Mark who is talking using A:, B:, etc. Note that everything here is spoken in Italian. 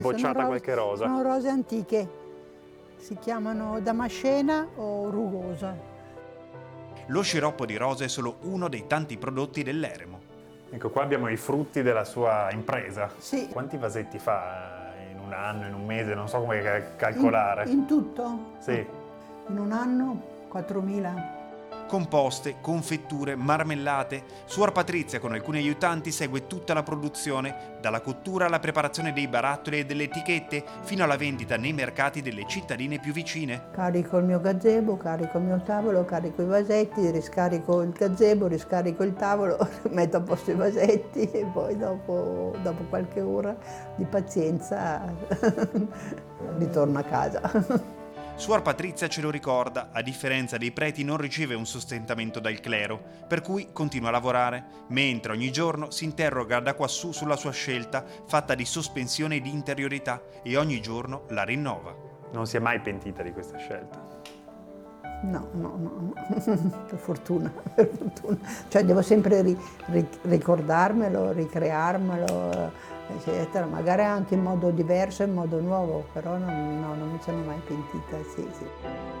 A: Bocciata qualche rosa.
B: Sono rose antiche, si chiamano damascena o rugosa.
C: Lo sciroppo di rose è solo uno dei tanti prodotti dell'eremo.
A: Ecco, qua abbiamo i frutti della sua impresa.
B: Sì.
A: Quanti vasetti fa in un anno, in un mese? Non so come calcolare.
B: In tutto?
A: Sì.
B: In un anno 4.000.
C: Composte, confetture, marmellate. Suor Patrizia con alcuni aiutanti segue tutta la produzione, dalla cottura alla preparazione dei barattoli e delle etichette, fino alla vendita nei mercati delle cittadine più vicine.
B: Carico il mio gazebo, carico il mio tavolo, carico i vasetti, riscarico il gazebo, riscarico il tavolo, metto a posto i vasetti e poi dopo qualche ora di pazienza ritorno a casa.
C: Suor Patrizia ce lo ricorda, a differenza dei preti non riceve un sostentamento dal clero, per cui continua a lavorare, mentre ogni giorno si interroga da quassù sulla sua scelta, fatta di sospensione e di interiorità, e ogni giorno la rinnova.
A: Non si è mai pentita di questa scelta?
B: No, per fortuna. Cioè devo sempre ricordarmelo, ricrearmelo, eccetera, magari anche in modo diverso, in modo nuovo, però non mi sono mai pentita, sì.